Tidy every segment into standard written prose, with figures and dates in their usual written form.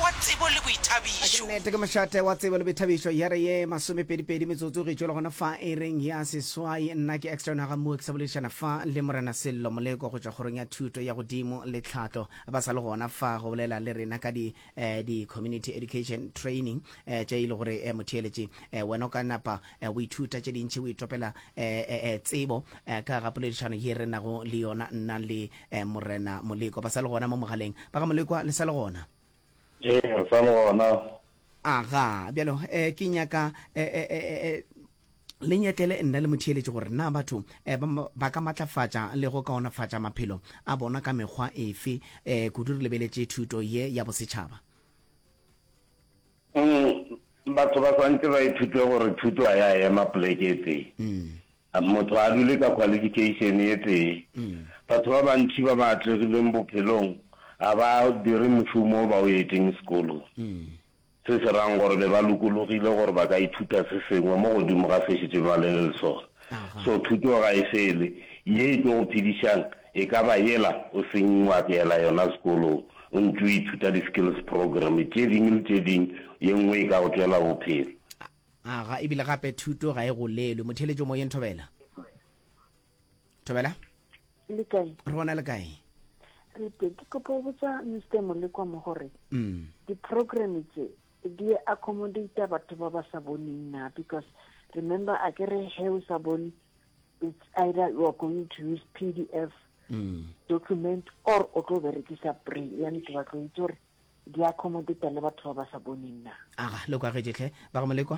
wa tsebo le boithabišo Akenete ke mošate wa tsebo le boithabišo ya re ye masomepedipedi metsotso ge tšwela gona fa e reng ya seswai nna ke extra naga mo ke sa boledišana fa le morena Sello Moleko go tšwa kgorong ya thuto ya godimo le tlhatlo ba sa le gona fa go bolela le rena ka di community education training tše e le gore motheeletše wena o ka napa o ithuta tše dintšhi o itopela tsebo ka ga poledišano ye re nago le yona nna le morena Moleko ba sa le gona mo mogaleng ba ga Moleko le sa le gona sa le gona aga bjalo ke nyaka le nyetlele nna le motheeletše gore na batho ba ka matlafatša le go kaonafatša maphelo a bona ka mekgwa efe kudu re lebeletše thuto ye ya bosetšhaba batho ba swantse ba ithute gore thuto a ya ema poleke e tee motho a dule ka qualification e tee batho ba bantši ba ba atlegileng bophelong a ba dire mošomo ba o eteng sekolong se se rang gore be ba lokologile gore ba ka ithuta se sengwe mo godimo ga se šetse ba le le sona so thuto ga e fele ye e tlo go phedišang e ka ba yela o seng wa peela yona sekolong o ntse o ithuta di-skills program tše dingwe le tše dingwe ye nngwe e ka go tšwela bophelo aga ebile gape thuto ga e go lelwe motheeletšo mo ye nthobela thobela le kae re bona le kae re ke kopa botsa Mr. Moleko mo gore di-program tse di accommodate batho ba ba sa boneng na because remember a ke re he o sa bone it's either you are going to use PDF document or o tlo berekisa braille yani ke ba tlo itse gore di accommodate le batho ba ba sa boneng na aga le kwa getletlhe ba ga Moleko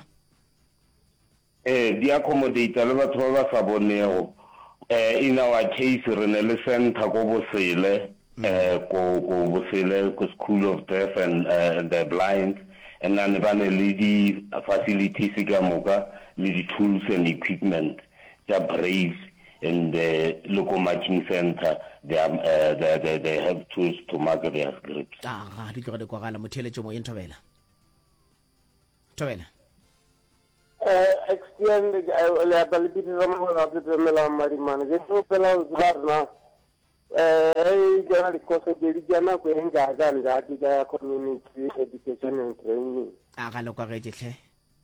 di accommodate le batho ba ba sa bonego in our case re ne le center ko Bosele ko Bosele ko School of Deaf and the Blind and then ba ne le di facilities ka moka le di tools and equipment tsa Brave and the local matching center they have tools to mark their scripts aga di tloga di kwagala motheeletšo mo ye nthobela thobela extend le ability ra mo ga se mela marimana ke so pela zarna jana di cosa di jana ko enga ga di ga community education and training aga le kwa getletlhe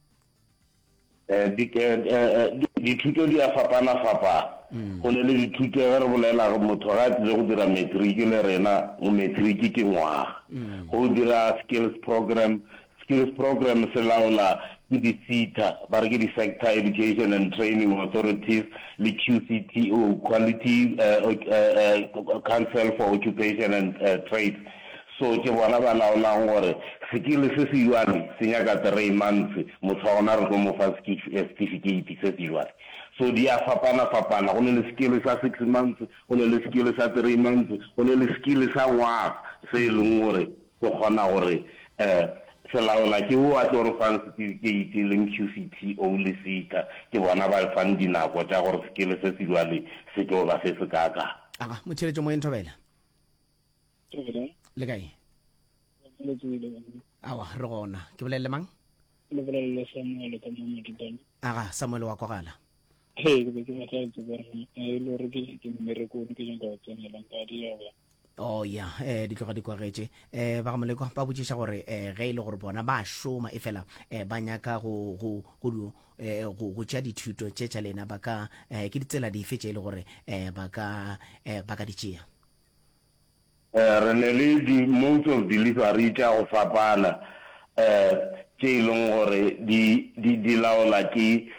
dithuto di a fapana go ne le dithuto re bolela go motho ga tle go dira matric le rena mo matric ke ngwaga go dira skills program se laola ke di-SETA ba re ke di-sector education and training authorities le QCTO quality council for occupation and trade so ke bona ba laolang gore skill se se yuane se nyaka 3 months motho wa gona re tlo mo fa certificate se se yuane so di a fapana go ne le skill sa 6 months go ne le skill sa 3 months go ne le skill sa ngwaga se e leng gore go kgona gore se laola ke o a tlo re fang certificate leng QCTO le SETA ke bona ba fang dinako tša gore skill se se yuane se tlo ba se kaka aga motheeletšo mo ye nthobela le kae awa re gona ke bolelele mang le bolelele Samuel ka mo Modibane aga Samuel wa kwagala ke be ke batla go tseba le re ke mmereko ke nyaka go tsenela ka diaba oh ya di tloga di kwagetše ba ga Moleko ba botšiša gore ge e le gore bona ba šoma e fela ba nyaka go tšea dithuto tše tša lena ba ka ke ditsela dife tše e le gore ba ka di tšea re ne le di-modes of delivery tša go fapana tše e leng gore di laola ke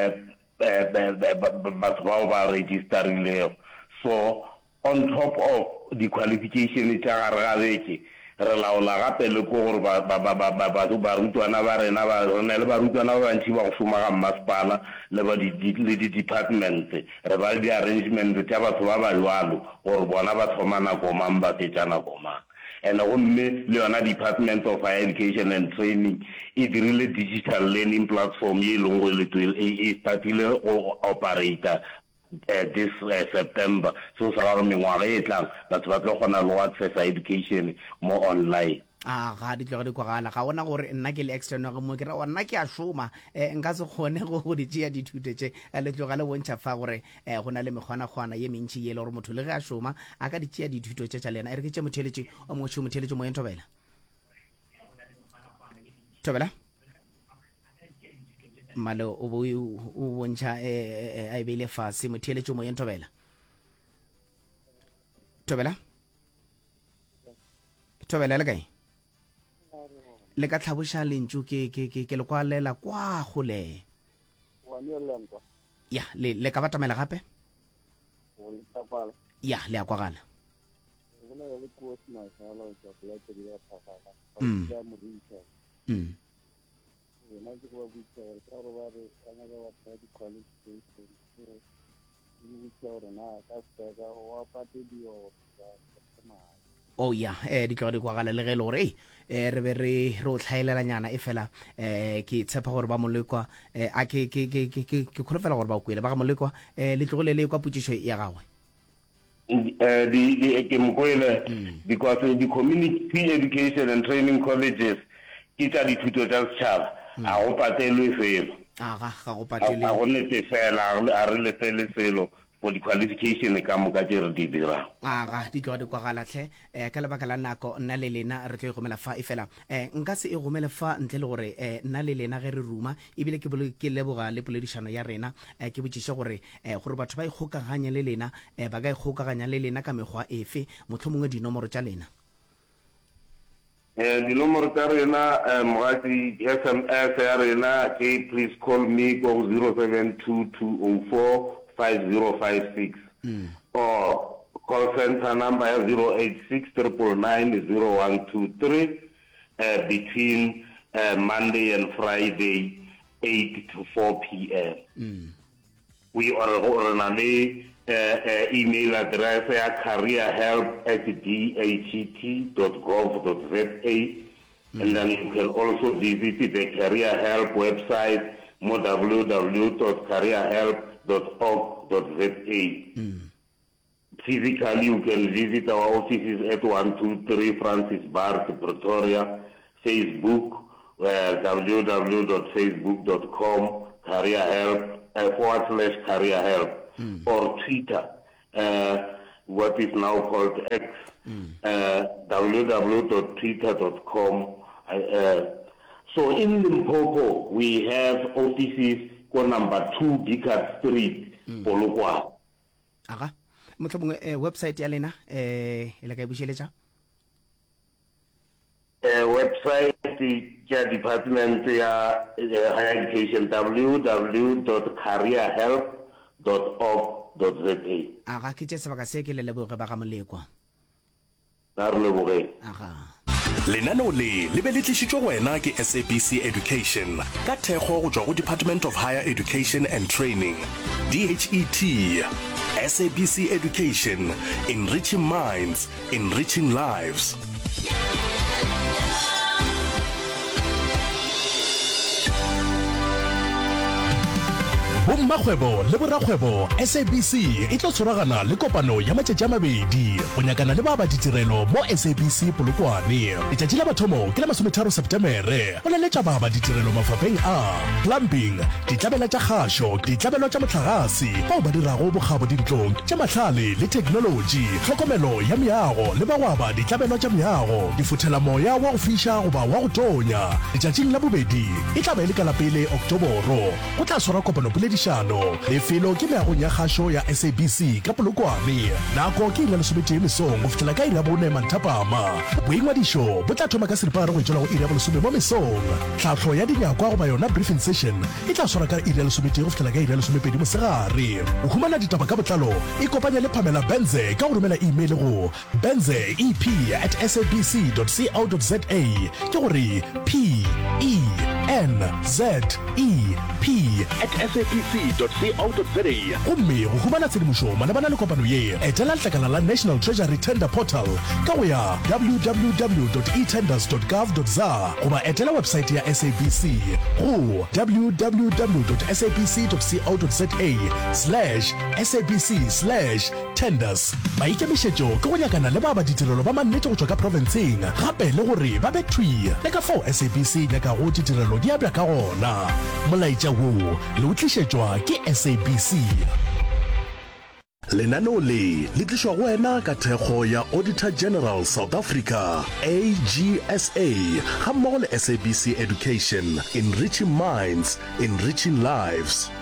batho bao ba registerilego so on top of the qualification tša gare ga beke re laola gape le ko gore barutwana ba rena re na le barutwana ba bantši ba go šoma ga mmasepala le di-department re ba le di-arrangement tša batho ba ba jalo gore bona ba thoma nako mang ba fetša nako mang and gomme le yona Department of Higher Education and Training e dirile digital learning platform ye e leng gore e startile go operator this September so sa gore mengwaga e tlang batho ba tlo kgona le go accessa education mo online ga di tloga di kwagala ga ona gore nna ke le external mo ke ra nna ke a šoma nka se kgone go di tšea dithuto tše le tloga le bontšha fa gore go na le mekgwana ye mentši ye le gore motho le ge a šoma a ka di tšea dithuto tše tša lena e re ke tše motheeletše mo ye nthobela Thobela malo o bontšha a beile fase motheeletšo mo yeng Thobela le kae le ka tlhaboša lentšu ke le kwalela kwa gole ya le ka batamela gape ya le a kwagala oh ya di tlo di kwagala le ge le gore re be re o tlhaelelanyana e fela ke tshepa gore ba molekwa a ke kholofela gore ba o kwele ba ga molekwa le tlogole le kwa putsišo ya gagwe ke mokwele because the community education and training colleges ke tsa dithuto tsa setšhaba a go patelwe felo ga go patele a go nete fela a re lefele felo for the qualification ka moka tse re di dirang ga di tloga di kwagalatlhe ka lebaka la nako nna le lena re tlo e gomela fa e fela nka se e gomele fa ntle le gore nna le lena ge re ruma ebile ke leboga le poledišano ya rena ke botšiše gore batho ba ikgokaganye le lena ba ka ikgokaganya le lena ka mekgwa efe motlho mongwe dinomoro tša lena dinomoro tsa rena mogati SMS ya rena ke please call me ko 072204 5056 or call center number 086-999-0123 between Monday and Friday 8 to 4 p.m. We are on an email address careerhelp@dhet.gov.za and then you can also visit the Career Help website www.careerhelp.org.za. Physically, you can visit our offices at 123 Francis Bart, Pretoria. Facebook, www.facebook.com/careerhelp or Twitter, what is now called X, www.twitter.com. So in Limpopo, we have offices for number 2 Bickard Street, Polokwane. Aga, motlhomongwe website ya lena e le ka bušeletša website ya department ya higher education www.careerhelp.org.za. aga ke tše sebaka se ke le leboge ba ga molekwa na re leboge aga lenaneo le be le tlišitšwe wena ke SABC Education ka thekgo go tšwa go Department of Higher Education and Training DHET. SABC Education, enriching minds, enriching lives. Bommagwebo le borakgwebo SABC e tlo tshwaragana le kopano ya matšatši a mabedi go nyakana le ba ba ditirelo mo SABC Polokwane. Letšatši la mathomo ke la 13 Septemere go leletša ba ba ditirelo mafapeng a plumbing, ditlabela tša kgašo, ditlabelo tša motlagase, bao ba dirago bokgabo dintlong tša mahlale le technology, tlhokomelo ya meago le bagwaba ditlabelo tša meago, difuthela moya wa go fiša goba wa go tonya. Letšatšing la bobedi e tla ba e le ka la pele Oktoboro go tla swara kopano lefelo ke meagong ya kgašo ya SABC ka Polokwane. Nako ke 11 mesong go fitlhela ka iri ya bone manthapama. Boingwadišo bo tla thoma ka seripagare go etswela go iri ya bolesome mo mesong. Tlhatlho ya dinyakwa goba yona briefing session e tla swara ka iri ya lesomete go fitlhela ka iri ya lesomepedi mosegare. Go humana ditaba ka botlalo e kopanya le Pamela Benze ka go romela email go benzeep@sabc.co.za ke gore PENZEP@sabc.co.za. gomme go humana tshedimošo malebana le kopano ye etela letlakala la National Treasury Tender Portal ka go ya www.etenders.gov.za goba etela website ya SABC go www.sabc.co.za/SABC/tenders. Maikemišetšo ke go nyakana le ba ba ditirelo ba mannete go tšwa ka provinceng gape le gore ba bethwi le ka fao SABC nyaka go ditirelo di abja ka gona. Molaetša wo le o tlišetšwa ke SABC. lenaneo le tlišwa go wena ka thekgo ya Auditor General South Africa AGSA ga mmogo le SABC Education, enriching minds, enriching lives.